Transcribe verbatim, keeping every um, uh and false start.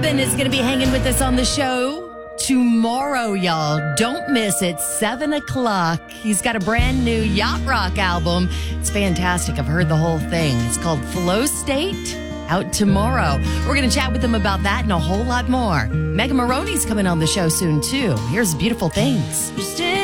Corbin is going to be hanging with us on the show tomorrow, y'all. Don't miss it, seven o'clock. He's got a brand new yacht rock album. It's fantastic. I've heard the whole thing. It's called Flow State. Out tomorrow. We're going to chat with him about that and a whole lot more. Megan Maroney's coming on the show soon, too. Here's Beautiful Things.